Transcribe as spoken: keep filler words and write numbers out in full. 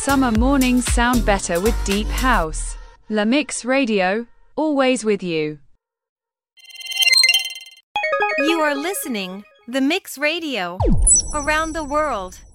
summer mornings sound better with deep house. La Mix Radio, always with you. You are listening The Mix Radio, around the world.